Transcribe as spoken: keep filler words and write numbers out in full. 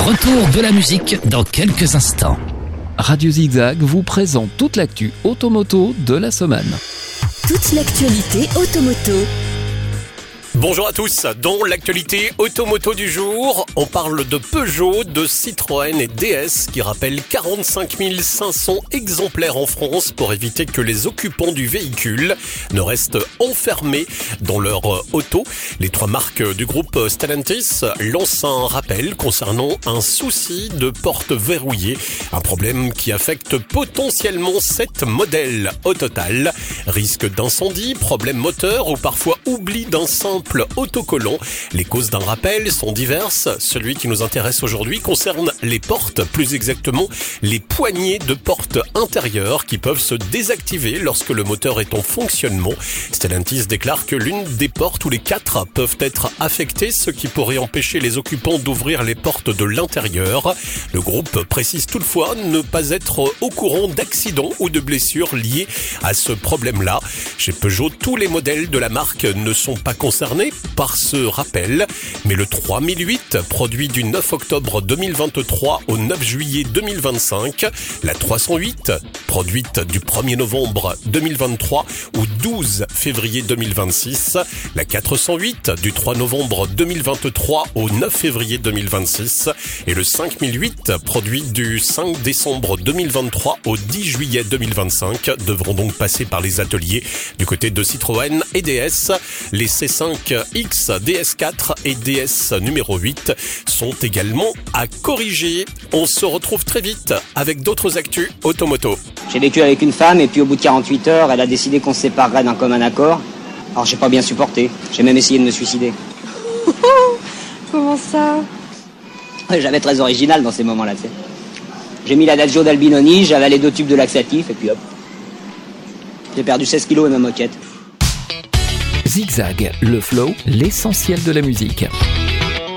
Retour de la musique dans quelques instants. Radio Zigzag vous présente toute l'actu automoto de la semaine. Toute l'actualité automoto. Bonjour à tous, dans l'actualité automoto du jour, on parle de Peugeot, de Citroën et D S qui rappellent quarante-cinq mille cinq cents exemplaires en France pour éviter que les occupants du véhicule ne restent enfermés dans leur auto. Les trois marques du groupe Stellantis lancent un rappel concernant un souci de porte verrouillée, un problème qui affecte potentiellement sept modèles au total. Risque d'incendie, problème moteur ou parfois oubli d'un simple autocollant. Les causes d'un rappel sont diverses. Celui qui nous intéresse aujourd'hui concerne les portes, plus exactement les poignées de porte intérieures qui peuvent se désactiver lorsque le moteur est en fonctionnement. Stellantis déclare que l'une des portes ou les quatre peuvent être affectées, ce qui pourrait empêcher les occupants d'ouvrir les portes de l'intérieur. Le groupe précise toutefois ne pas être au courant d'accidents ou de blessures liées à ce problème-là. Chez Peugeot, tous les modèles de la marque ne sont pas concernés par ce rappel, mais le trois mille huit, produit du neuf octobre deux mille vingt-trois au neuf juillet deux mille vingt-cinq, la trois cent huit, produite du premier novembre deux mille vingt-trois au douze février deux mille vingt-six, la quatre cent huit, du trois novembre deux mille vingt-trois au neuf février deux mille vingt-six, et le cinq mille huit, produit du cinq décembre deux mille vingt-trois au dix juillet deux mille vingt-cinq, devront donc passer par les ateliers du côté de Citroën et D S. Les C cinq X, D S quatre et D S numéro huit sont également à corriger. On se retrouve très vite avec d'autres actus automoto. J'ai vécu avec une femme et puis au bout de quarante-huit heures, elle a décidé qu'on se séparerait d'un commun accord. Alors j'ai pas bien supporté. J'ai même essayé de me suicider. Comment ça? J'avais très original dans ces moments-là, tu sais. J'ai mis l'adagio d'Albinoni, j'ai avalé deux tubes de laxatif et puis hop. J'ai perdu seize kilos et ma moquette. Zigzag, le flow, l'essentiel de la musique.